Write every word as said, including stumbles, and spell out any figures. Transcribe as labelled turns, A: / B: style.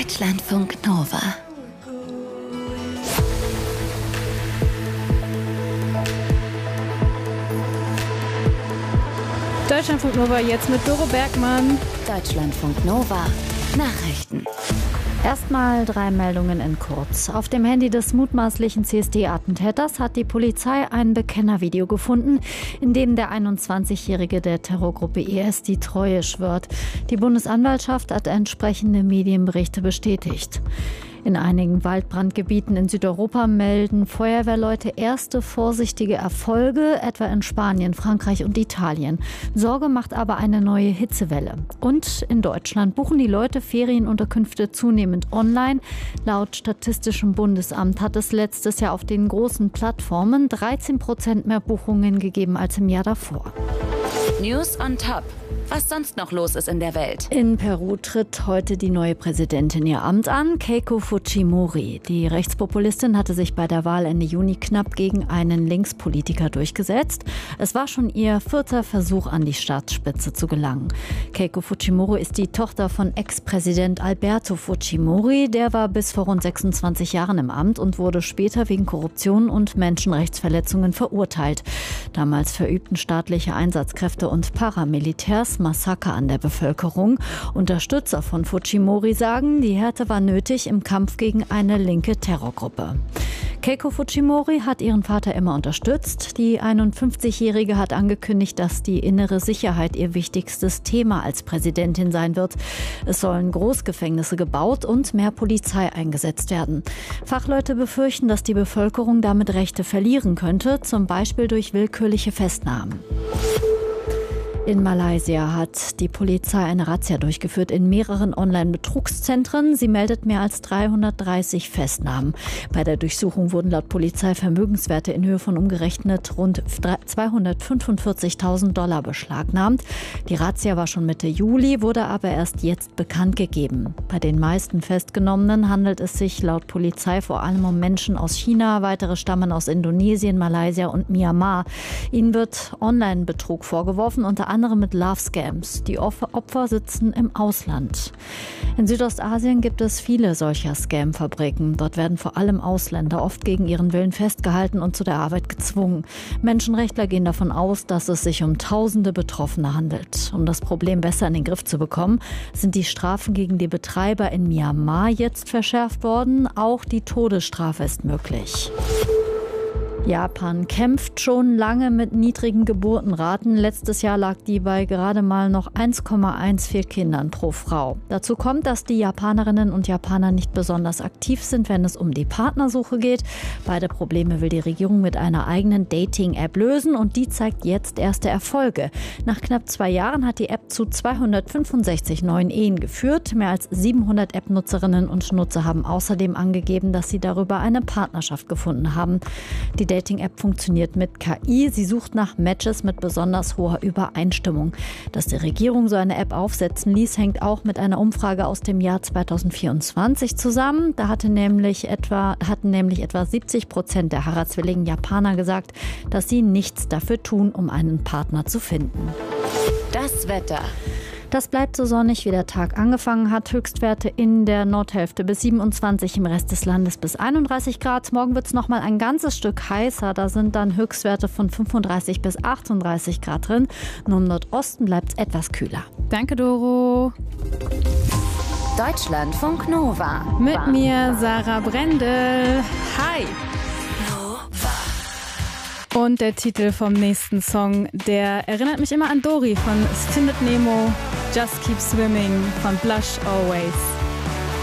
A: Deutschlandfunk Nova.
B: Deutschlandfunk Nova jetzt mit Doro Bergmann.
A: Deutschlandfunk Nova. Nachrichten.
C: Erstmal drei Meldungen in kurz. Auf dem Handy des mutmaßlichen C S D-Attentäters hat die Polizei ein Bekennervideo gefunden, in dem der einundzwanzigjährige der Terrorgruppe I S die Treue schwört. Die Bundesanwaltschaft hat entsprechende Medienberichte bestätigt. In einigen Waldbrandgebieten in Südeuropa melden Feuerwehrleute erste vorsichtige Erfolge, etwa in Spanien, Frankreich und Italien. Sorge macht aber eine neue Hitzewelle. Und in Deutschland buchen die Leute Ferienunterkünfte zunehmend online. Laut Statistischem Bundesamt hat es letztes Jahr auf den großen Plattformen dreizehn Prozent mehr Buchungen gegeben als im Jahr davor.
A: News on Top. Was sonst noch los ist in der Welt.
C: In Peru tritt heute die neue Präsidentin ihr Amt an, Keiko Fujimori. Die Rechtspopulistin hatte sich bei der Wahl Ende Juni knapp gegen einen Linkspolitiker durchgesetzt. Es war schon ihr vierter Versuch, an die Staatsspitze zu gelangen. Keiko Fujimori ist die Tochter von Ex-Präsident Alberto Fujimori. Der war bis vor rund sechsundzwanzig Jahren im Amt und wurde später wegen Korruption und Menschenrechtsverletzungen verurteilt. Damals verübten staatliche Einsatzkräfte und Paramilitärs Massaker an der Bevölkerung. Unterstützer von Fujimori sagen, die Härte war nötig im Kampf gegen eine linke Terrorgruppe. Keiko Fujimori hat ihren Vater immer unterstützt. Die einundfünfzigjährige hat angekündigt, dass die innere Sicherheit ihr wichtigstes Thema als Präsidentin sein wird. Es sollen Großgefängnisse gebaut und mehr Polizei eingesetzt werden. Fachleute befürchten, dass die Bevölkerung damit Rechte verlieren könnte, zum Beispiel durch willkürliche Festnahmen. In Malaysia hat die Polizei eine Razzia durchgeführt in mehreren Online-Betrugszentren. Sie meldet mehr als dreihundertdreißig Festnahmen. Bei der Durchsuchung wurden laut Polizei Vermögenswerte in Höhe von umgerechnet rund zweihundertfünfundvierzigtausend Dollar beschlagnahmt. Die Razzia war schon Mitte Juli, wurde aber erst jetzt bekannt gegeben. Bei den meisten Festgenommenen handelt es sich laut Polizei vor allem um Menschen aus China. Weitere stammen aus Indonesien, Malaysia und Myanmar. Ihnen wird Online-Betrug vorgeworfen, unter anderem mit Love-Scams. Die Opfer sitzen im Ausland. In Südostasien gibt es viele solcher Scam-Fabriken. Dort werden vor allem Ausländer oft gegen ihren Willen festgehalten und zu der Arbeit gezwungen. Menschenrechtler gehen davon aus, dass es sich um tausende Betroffene handelt. Um das Problem besser in den Griff zu bekommen, sind die Strafen gegen die Betreiber in Myanmar jetzt verschärft worden. Auch die Todesstrafe ist möglich. Japan kämpft schon lange mit niedrigen Geburtenraten. Letztes Jahr lag die bei gerade mal noch eins Komma vierzehn Kindern pro Frau. Dazu kommt, dass die Japanerinnen und Japaner nicht besonders aktiv sind, wenn es um die Partnersuche geht. Beide Probleme will die Regierung mit einer eigenen Dating-App lösen und die zeigt jetzt erste Erfolge. Nach knapp zwei Jahren hat die App zu zweihundertfünfundsechzig neuen Ehen geführt. Mehr als siebenhundert App-Nutzerinnen und Nutzer haben außerdem angegeben, dass sie darüber eine Partnerschaft gefunden haben. Die Dating-App funktioniert mit K I. Sie sucht nach Matches mit besonders hoher Übereinstimmung. Dass die Regierung so eine App aufsetzen ließ, hängt auch mit einer Umfrage aus dem Jahr zweitausendvierundzwanzig zusammen. Da hatte nämlich etwa, hatten nämlich etwa siebzig Prozent der heiratswilligen Japaner gesagt, dass sie nichts dafür tun, um einen Partner zu finden.
A: Das Wetter.
C: Das bleibt so sonnig, wie der Tag angefangen hat. Höchstwerte in der Nordhälfte bis siebenundzwanzig, im Rest des Landes bis einunddreißig Grad. Morgen wird es noch mal ein ganzes Stück heißer. Da sind dann Höchstwerte von fünfunddreißig bis achtunddreißig Grad drin. Nur im Nordosten bleibt es etwas kühler.
B: Danke, Doro.
A: Deutschlandfunk Nova.
B: Mit mir Sarah Brendel. Hi. Und der Titel vom nächsten Song, der erinnert mich immer an Dory von Es findet Nemo, Just Keep Swimming von Blush Always.